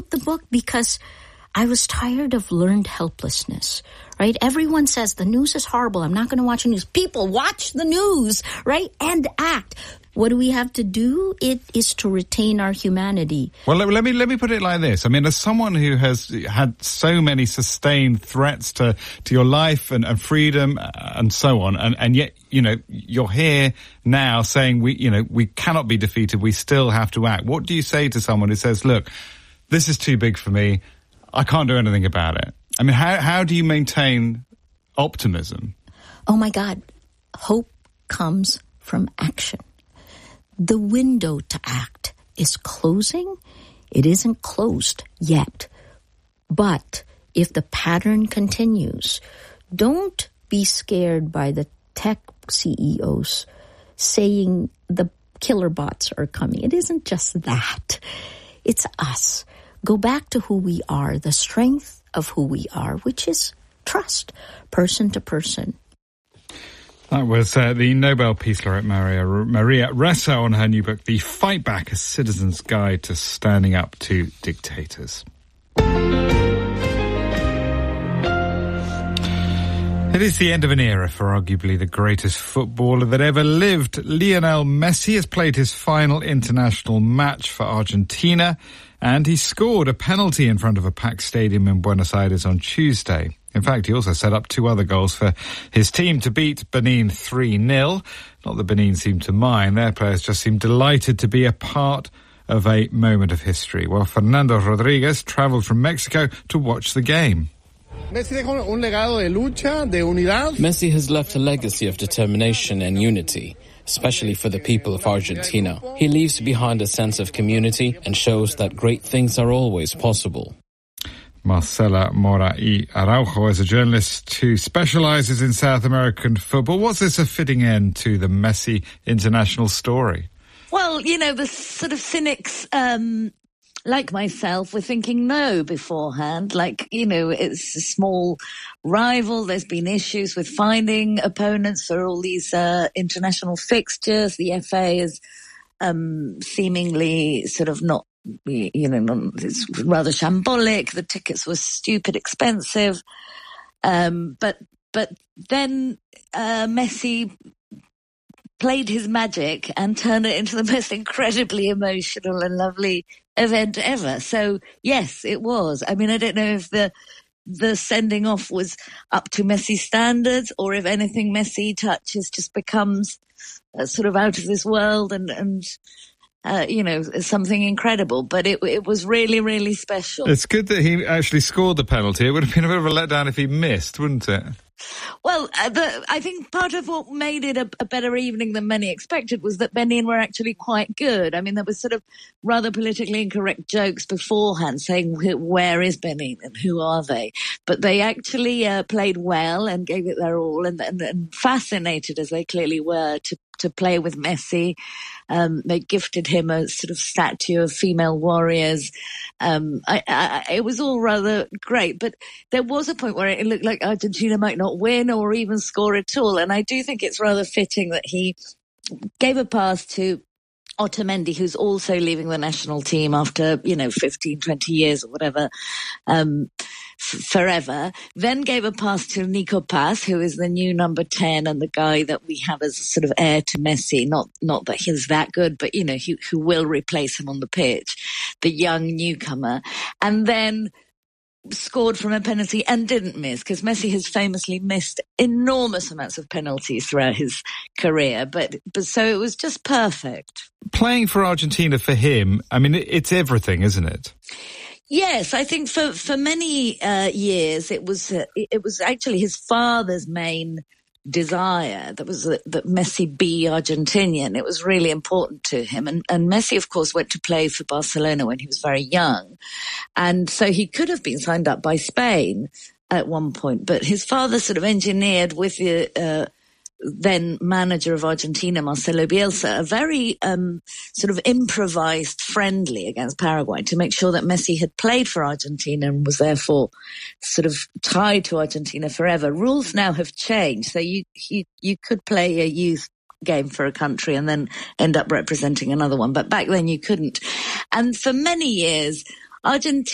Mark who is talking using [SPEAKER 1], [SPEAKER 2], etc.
[SPEAKER 1] wrote the book because I was tired of learned helplessness, right? Everyone says the news is horrible. I'm not going to watch the news. People, watch the news, right? And act. What do we have to do? It is to retain our humanity.
[SPEAKER 2] Well, let me put it like this. I mean, as someone who has had so many sustained threats to your life and freedom and so on, and yet, you know, you're here now saying we cannot be defeated. We still have to act. What do you say to someone who says, look, this is too big for me. I can't do anything about it. I mean, how do you maintain optimism?
[SPEAKER 1] Oh, my God. Hope comes from action. The window to act is closing. It isn't closed yet. But if the pattern continues, don't be scared by the tech CEOs saying the killer bots are coming. It isn't just that. It's us. Go back to who we are, the strength of who we are, which is trust, person to person.
[SPEAKER 2] That was the Nobel Peace Laureate Maria Ressa on her new book, The Fight Back, A Citizen's Guide to Standing Up to Dictators. It is the end of an era for arguably the greatest footballer that ever lived. Lionel Messi has played his final international match for Argentina, and he scored a penalty in front of a packed stadium in Buenos Aires on Tuesday. In fact, he also set up 2 other goals for his team to beat Benin 3-0. Not that Benin seemed to mind. Their players just seemed delighted to be a part of a moment of history. Well, Fernando Rodriguez travelled from Mexico to watch the game.
[SPEAKER 3] Messi has left a legacy of determination and unity, especially for the people of Argentina. He leaves behind a sense of community and shows that great things are always possible.
[SPEAKER 2] Marcela Mora y Araujo is a journalist who specialises in South American football. Was this a fitting end to the Messi international story?
[SPEAKER 4] Well, you know, the sort of cynics like myself were thinking no beforehand. Like, you know, it's a small rival. There's been issues with finding opponents for all these international fixtures. The FA is seemingly sort of not, you know, it's rather shambolic. The tickets were stupid expensive. But then Messi played his magic and turned it into the most incredibly emotional and lovely event ever. So, yes, it was. I mean, I don't know if the sending off was up to Messi's standards, or if anything Messi touches just becomes sort of out of this world and you know, something incredible. But it was really, really special.
[SPEAKER 2] It's good that he actually scored the penalty. It would have been a bit of a letdown if he missed, wouldn't it?
[SPEAKER 4] Well, I think part of what made it a better evening than many expected was that Benin were actually quite good. I mean, there was sort of rather politically incorrect jokes beforehand saying, where is Benin and who are they? But they actually played well and gave it their all, and fascinated as they clearly were to play with Messi. They gifted him a sort of statue of female warriors. It was all rather great, but there was a point where it looked like Argentina might not win or even score at all. And I do think it's rather fitting that he gave a pass to Otamendi, who's also leaving the national team after, 15, 20 years or whatever, forever, then gave a pass to Nico Paz, who is the new number 10 and the guy that we have as sort of heir to Messi. Not that he's that good, but, who will replace him on the pitch, the young newcomer. And then scored from a penalty and didn't miss, because Messi has famously missed enormous amounts of penalties throughout his career. But so it was just perfect.
[SPEAKER 2] Playing for Argentina for him, I mean, it's everything, isn't it?
[SPEAKER 4] Yes, I think for many years it was actually his father's main desire that Messi be Argentinian. It was really important to him. And Messi, of course, went to play for Barcelona when he was very young. And so he could have been signed up by Spain at one point. But his father sort of engineered with the then manager of Argentina, Marcelo Bielsa, a very sort of improvised friendly against Paraguay to make sure that Messi had played for Argentina and was therefore sort of tied to Argentina forever. Rules now have changed, so you could play a youth game for a country and then end up representing another one, but back then you couldn't. And for many years, Argentina